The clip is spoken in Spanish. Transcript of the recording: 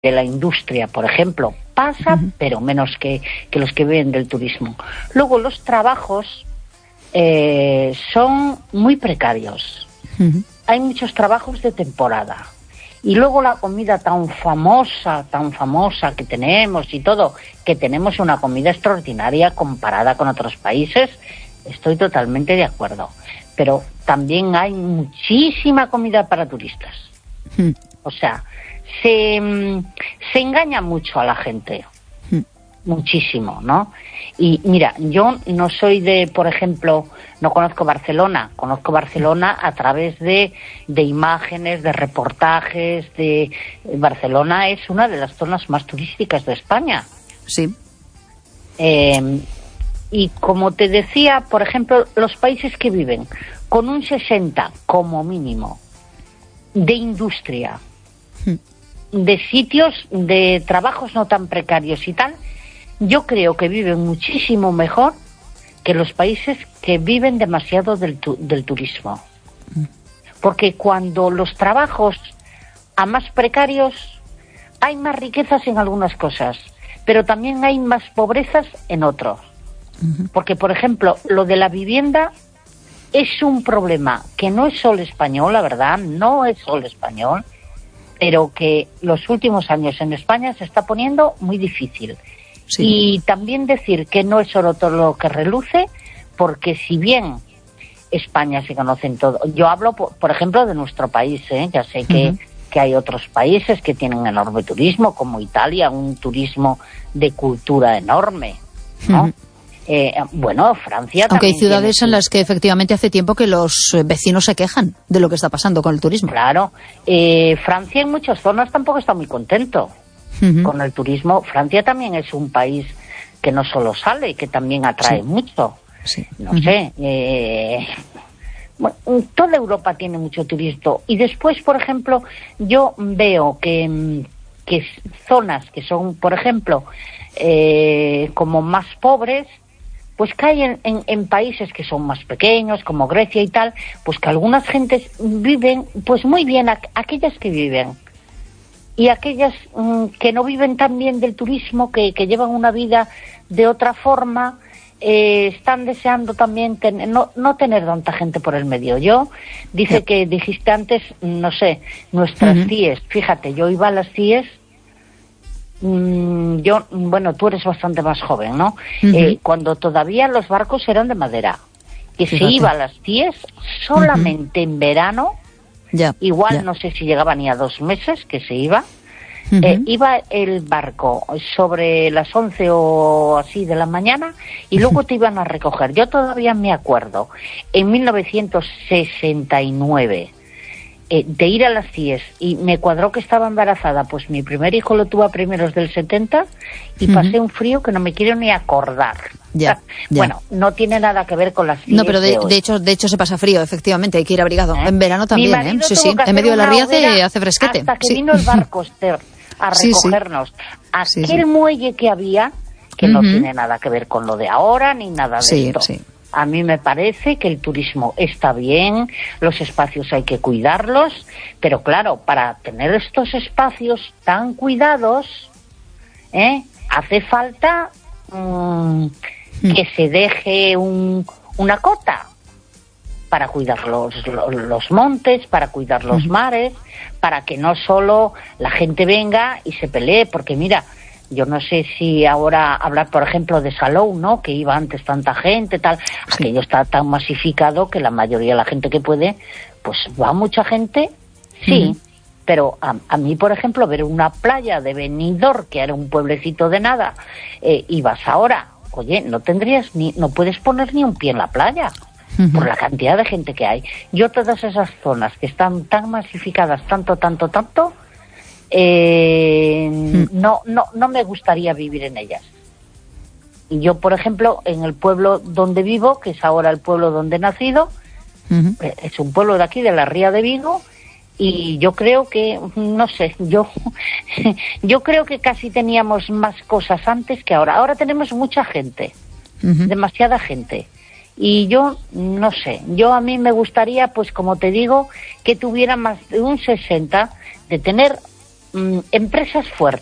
de la industria, por ejemplo, pasa, pero menos que los que viven del turismo. Luego los trabajos son muy precarios. Hay muchos trabajos de temporada. Y luego la comida tan famosa que tenemos y todo, que tenemos una comida extraordinaria comparada con otros países, estoy totalmente de acuerdo. Pero también hay muchísima comida para turistas. O sea, se engaña mucho a la gente. Muchísimo, ¿no? Y mira, yo no soy de, por ejemplo, no conozco Barcelona a través de imágenes, de reportajes, Barcelona es una de las zonas más turísticas de España. Sí. Y como te decía, por ejemplo, los países que viven con un 60 como mínimo de industria, de sitios de trabajos no tan precarios y tal, yo creo que viven muchísimo mejor que los países que viven demasiado del turismo. Porque cuando los trabajos a más precarios, hay más riquezas en algunas cosas, pero también hay más pobrezas en otros. Porque, por ejemplo, lo de la vivienda es un problema que no es solo español, la verdad, no es solo español, pero que los últimos años en España se está poniendo muy difícil. Sí. Y también decir que no es solo todo lo que reluce, porque si bien España se conoce en todo, yo hablo, por ejemplo, de nuestro país, ya sé que hay otros países que tienen enorme turismo, como Italia, un turismo de cultura enorme, ¿no? Bueno, Francia aunque también hay ciudades en las que efectivamente hace tiempo que los vecinos se quejan de lo que está pasando con el turismo. Claro, Francia en muchas zonas tampoco está muy contento con el turismo. Francia también es un país que no solo sale, que también atrae mucho. Sí. No sé, bueno, toda Europa tiene mucho turismo. Y después, por ejemplo, yo veo que zonas que son, por ejemplo, como más pobres, pues caen en países que son más pequeños, como Grecia y tal, pues que algunas gentes viven pues muy bien, aquellas que viven. Y aquellas que no viven tan bien del turismo, que llevan una vida de otra forma, están deseando también no tener tanta gente por el medio. Que dijiste antes, no sé, nuestras CIEs, fíjate, yo iba a las CIEs, bueno, tú eres bastante más joven, ¿no? Cuando todavía los barcos eran de madera, que se iba a las CIEs solamente en verano. No sé si llegaba ni a 2 meses que se iba. Iba el barco sobre las 11 o así de la mañana y luego te iban a recoger. Yo todavía me acuerdo, en 1969, de ir a las CIEs, y me cuadró que estaba embarazada. Pues mi primer hijo lo tuve a primeros del 70 y pasé un frío que no me quiero ni acordar. Bueno, no tiene nada que ver con las CIEs. No, pero de hecho se pasa frío, efectivamente, hay que ir abrigado. En verano también, sí. En medio de la ría hace fresquete. Hasta que vino el barco a recogernos. Aquel muelle que había, que no tiene nada que ver con lo de ahora ni nada de esto. A mí me parece que el turismo está bien, los espacios hay que cuidarlos, pero claro, para tener estos espacios tan cuidados, hace falta que se deje una cota para cuidar los montes, para cuidar los mares, para que no solo la gente venga y se pelee, porque mira, yo no sé si ahora hablar, por ejemplo, de Salou, ¿no? Que iba antes tanta gente, tal. Aquello está tan masificado que la mayoría de la gente que puede, pues va mucha gente, sí. Pero a mí, por ejemplo, ver una playa de Benidorm, que era un pueblecito de nada, ibas ahora, oye, no puedes poner ni un pie en la playa, por la cantidad de gente que hay. Yo todas esas zonas que están tan masificadas, tanto, no me gustaría vivir en ellas. Y yo, por ejemplo, en el pueblo donde vivo, que es ahora el pueblo donde he nacido, es un pueblo de aquí, de la Ría de Vigo, y yo creo que, no sé, yo creo que casi teníamos más cosas antes que ahora. Ahora tenemos mucha gente, demasiada gente. Y yo, no sé, a mí me gustaría, pues como te digo, que tuviera más de un 60, de tener empresas fuertes.